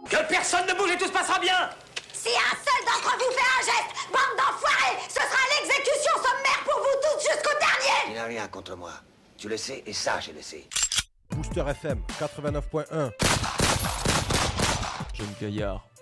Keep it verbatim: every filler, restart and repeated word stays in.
Que personne ne bouge et tout se passera bien. Si un seul d'entre vous fait un geste, bande d'enfoirés, ce sera l'exécution sommaire pour vous toutes jusqu'au dernier. Tu n'as rien contre moi. Tu le sais et ça, je le sais. Booster F M quatre-vingt-neuf point un. Jeune Gaillard.